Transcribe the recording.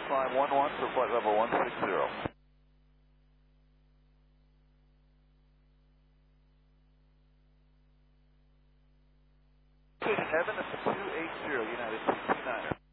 climb 11 for flight level 160. Heaven, 280, United 229er.